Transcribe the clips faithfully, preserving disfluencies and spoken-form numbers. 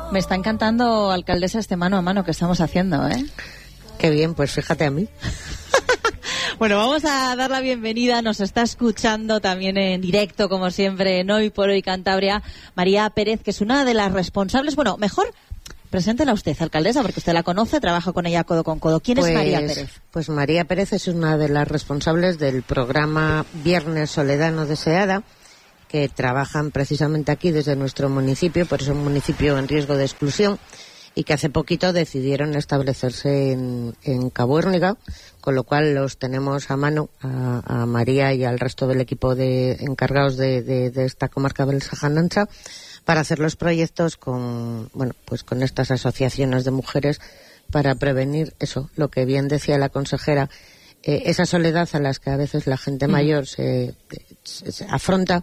Me está encantando, alcaldesa, este mano a mano que estamos haciendo, ¿eh? Qué bien, pues fíjate a mí. Bueno, vamos a dar la bienvenida, nos está escuchando también en directo, como siempre, en Hoy por Hoy Cantabria, María Pérez, que es una de las responsables, bueno, mejor preséntela usted, alcaldesa, porque usted la conoce, trabaja con ella codo con codo. ¿Quién pues, es María Pérez? Pues María Pérez es una de las responsables del programa Viernes Soledano Deseada, que trabajan precisamente aquí desde nuestro municipio, por eso un municipio en riesgo de exclusión, y que hace poquito decidieron establecerse en, en Cabuérniga, con lo cual los tenemos a mano, a, a María y al resto del equipo de encargados de, de, de esta comarca del Sajanancha, para hacer los proyectos con, bueno, pues con estas asociaciones de mujeres para prevenir eso, lo que bien decía la consejera, eh, esa soledad a las que a veces la gente mayor se, se, se afronta,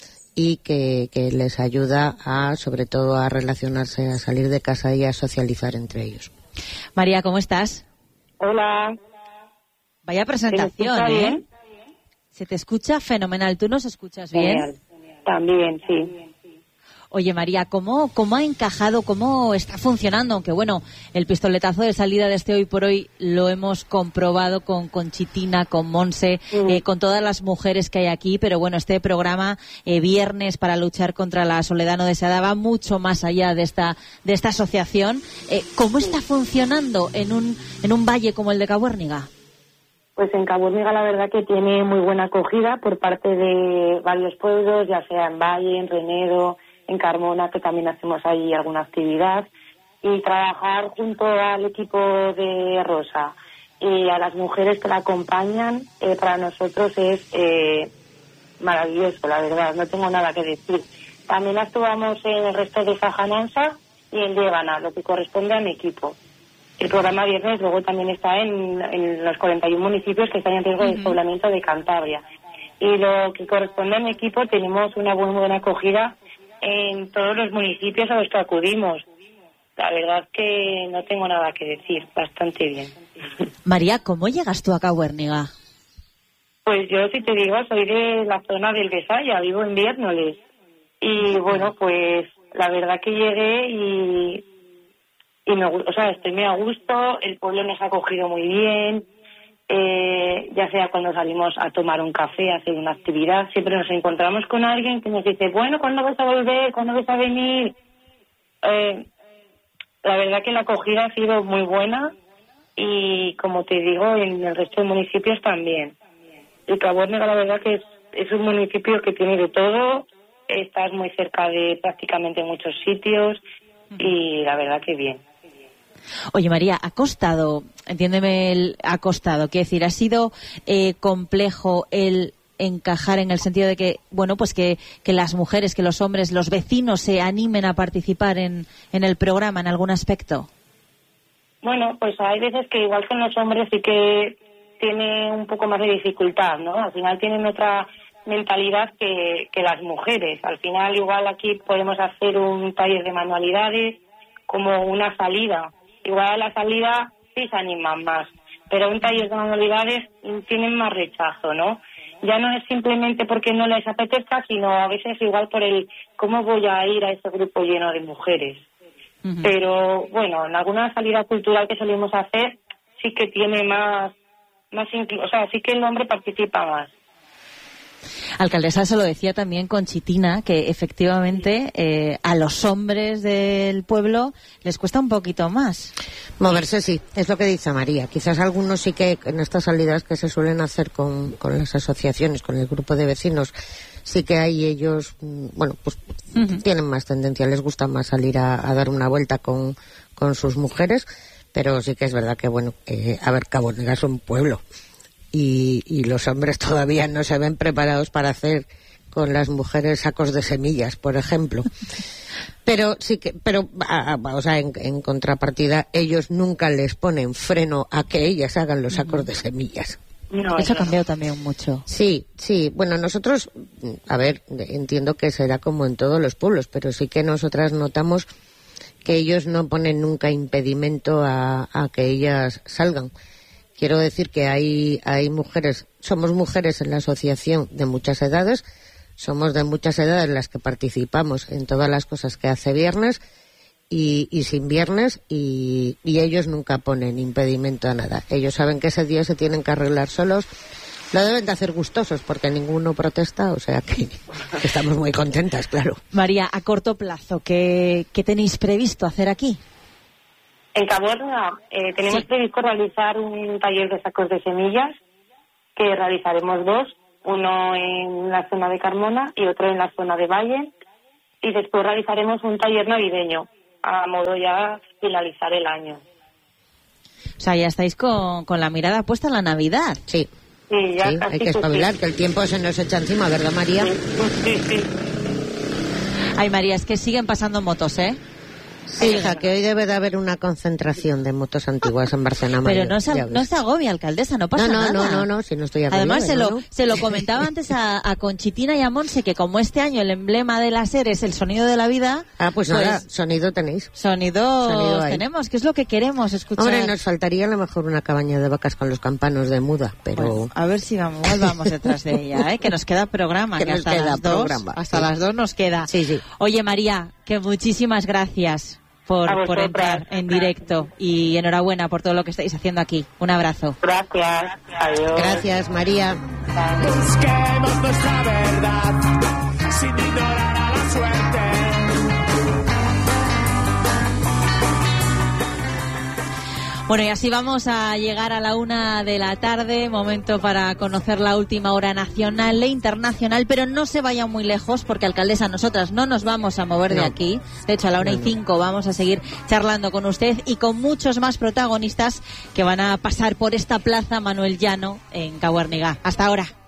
y que, que les ayuda a, sobre todo, a relacionarse, a salir de casa y a socializar entre ellos. María, ¿cómo estás? Hola. Vaya presentación, ¿eh? Se te escucha fenomenal. ¿Tú nos escuchas bien? Genial. También, sí. Oye, María, ¿cómo, ¿cómo ha encajado, cómo está funcionando? Aunque, bueno, el pistoletazo de salida de este Hoy por Hoy lo hemos comprobado con Conchitina, con Monse, mm. eh, con todas las mujeres que hay aquí, pero bueno, este programa eh, Viernes para luchar contra la soledad no deseada va mucho más allá de esta de esta asociación. Eh, ¿Cómo está funcionando en un, en un valle como el de Cabuérniga? Pues en Cabuérniga la verdad que tiene muy buena acogida por parte de varios pueblos, ya sea en Valle, en Renedo, en Carmona, que también hacemos ahí alguna actividad, y trabajar junto al equipo de Rosa y a las mujeres que la acompañan, eh, para nosotros es eh, maravilloso, la verdad, no tengo nada que decir. También actuamos en el resto de Sajanansa y en Llégana, lo que corresponde a mi equipo. El programa Viernes luego también está en, en los cuarenta y uno municipios que están en riesgo uh-huh. de despoblamiento de Cantabria. Y lo que corresponde a mi equipo, tenemos una buena, buena acogida en todos los municipios a los que acudimos. La verdad que no tengo nada que decir, bastante bien. María, ¿cómo llegas tú a Cabuérniga? Pues yo, si te digo, soy de la zona del Besaya, vivo en Viérnoles. Y bueno, pues la verdad que llegué y, y me, o sea, estoy muy a gusto, el pueblo nos ha acogido muy bien. Eh, ya sea cuando salimos a tomar un café, a hacer una actividad, siempre nos encontramos con alguien que nos dice, bueno, ¿cuándo vas a volver? ¿Cuándo vas a venir? Eh, la verdad que la acogida ha sido muy buena y, como te digo, en el resto de municipios también. Y Cabuérniga la verdad que es, es un municipio que tiene de todo, estás muy cerca de prácticamente muchos sitios y la verdad que bien. Oye, María, ha costado, entiéndeme, el, ha costado, quiero decir, ha sido eh, complejo el encajar en el sentido de que, bueno, pues que, que las mujeres, que los hombres, los vecinos se animen a participar en, en el programa en algún aspecto. Bueno, pues hay veces que igual con los hombres sí que tiene un poco más de dificultad, ¿no? Al final tienen otra mentalidad que, que las mujeres. Al final igual aquí podemos hacer un taller de manualidades como una salida. Igual a la salida sí se animan más, pero un taller de manualidades tienen más rechazo, ¿no? Ya no es simplemente porque no les apetezca, sino a veces igual por el cómo voy a ir a ese grupo lleno de mujeres. Uh-huh. Pero bueno, en alguna salida cultural que solemos hacer sí que tiene más, más inclu- o sea, sí que el hombre participa más. Alcaldesa, se lo decía también Conchitina, que efectivamente eh, a los hombres del pueblo les cuesta un poquito más. Moverse, sí, es lo que dice María. Quizás algunos sí que en estas salidas que se suelen hacer con, con las asociaciones, con el grupo de vecinos, sí que hay ellos, bueno, pues uh-huh. tienen más tendencia, les gusta más salir a, a dar una vuelta con, con sus mujeres, pero sí que es verdad que, bueno, eh, a ver, Cabuérniga es un pueblo. Y, y los hombres todavía no se ven preparados para hacer con las mujeres sacos de semillas, por ejemplo. Pero sí que, pero, a, a, o sea, en, en contrapartida, ellos nunca les ponen freno a que ellas hagan los sacos de semillas. No, eso ha cambiado también mucho. Sí, sí. Bueno, nosotros, a ver, entiendo que será como en todos los pueblos, pero sí que nosotras notamos que ellos no ponen nunca impedimento a, a que ellas salgan. Quiero decir que hay, hay mujeres, somos mujeres en la asociación de muchas edades, somos de muchas edades las que participamos en todas las cosas que hace Viernes, y, y sin viernes, y, y ellos nunca ponen impedimento a nada. Ellos saben que ese día se tienen que arreglar solos. Lo deben de hacer gustosos porque ninguno protesta, o sea que, que estamos muy contentas, claro. María, a corto plazo, ¿qué, qué tenéis previsto hacer aquí? En Caborna eh, tenemos sí. previsto realizar un taller de sacos de semillas, que realizaremos dos, uno en la zona de Carmona y otro en la zona de Valle, y después realizaremos un taller navideño, a modo ya finalizar el año. O sea, ya estáis con, con la mirada puesta en la Navidad. Sí. Sí, ya sí, casi hay que espabilar, sí. que el tiempo se nos echa encima, ¿verdad, María? Sí, sí. Ay, María, es que siguen pasando motos, ¿eh? Sí, hija, que hoy debe de haber una concentración de motos antiguas en Barcelona. Pero Mayor, no se, no se agobie, alcaldesa, no pasa no, no, nada. No, no, no, si no estoy agobiada. Además, se lo, no, no. se lo comentaba antes a, a Conchitina y a Monse, que como este año el emblema de la SER es el sonido de la vida... Ah, pues, pues nada, sonido tenéis. Sonido, sonido tenemos, que es lo que queremos escuchar. Hombre, nos faltaría a lo mejor una cabaña de vacas con los campanos de muda, pero... Bueno, a ver si vamos, vamos detrás de ella, ¿eh? Que nos queda programa, que, que nos hasta, queda las, programa, dos, hasta sí. las dos nos queda. Sí, sí. Oye, María, que muchísimas gracias por, por entrar en directo y enhorabuena por todo lo que estáis haciendo aquí. Un abrazo. Gracias. Adiós. Gracias, María. Busquemos nuestra verdad sin ignorar a la suerte. Bueno, y así vamos a llegar a la una de la tarde, momento para conocer la última hora nacional e internacional, pero no se vayan muy lejos porque, alcaldesa, nosotras no nos vamos a mover no. de aquí. De hecho, a la una no, y cinco vamos a seguir charlando con usted y con muchos más protagonistas que van a pasar por esta plaza Manuel Llano en Cahuérniga. Hasta ahora.